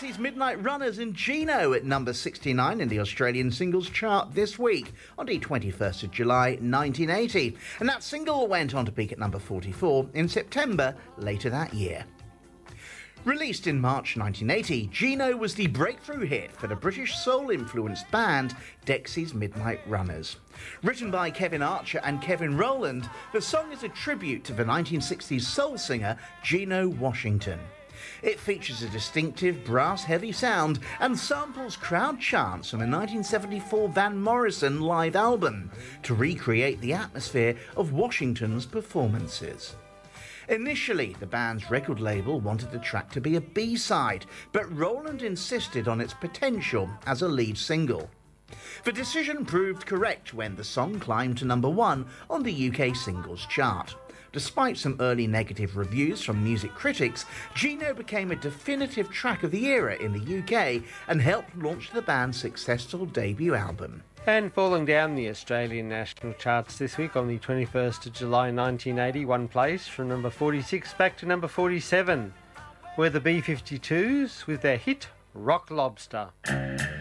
Dexy's Midnight Runners and Gino at number 69 in the Australian singles chart this week on the 21st of July 1980. And that single went on to peak at number 44 in September later that year. Released in March 1980, Gino was the breakthrough hit for the British soul-influenced band Dexy's Midnight Runners. Written by Kevin Archer and Kevin Rowland, the song is a tribute to the 1960s soul singer Gino Washington. It features a distinctive brass-heavy sound and samples crowd chants from a 1974 Van Morrison live album to recreate the atmosphere of Washington's performances. Initially, the band's record label wanted the track to be a B-side, but Rowland insisted on its potential as a lead single. The decision proved correct when the song climbed to number 1 on the UK singles chart. Despite some early negative reviews from music critics, Gino became a definitive track of the era in the UK and helped launch the band's successful debut album. And falling down the Australian national charts this week on the 21st of July 1980, one place from number 46 back to number 47, were the B-52s with their hit Rock Lobster.